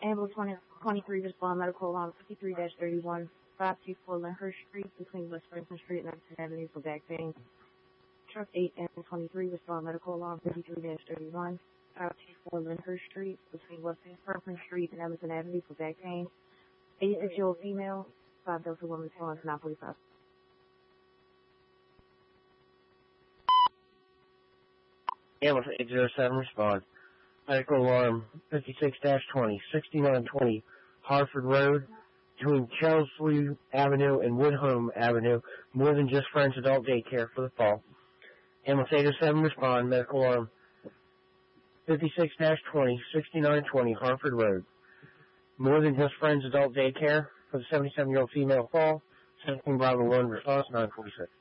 Ambulance 23 respond medical alarm 53-31, 524 Lyndhurst Street between West Franklin Street and Everton Avenue for back pain. Truck 8 and 23 respond medical alarm 53-31, 524 Lyndhurst Street between West Franklin Street and Everton Avenue for back pain. 86-year-old female, 5 Delta woman, 945. Ambulance 807 respond. Medical alarm 56-20, 6920 Hartford Road between Chesley Avenue and Woodhome Avenue. More Than Just Friends Adult Daycare for the fall. Ambulance 807 respond. Medical alarm 56-20, 6920 Hartford Road. More Than Just Friends Adult Daycare for the 77-year-old female fall. 17 Bravo 1 response 946.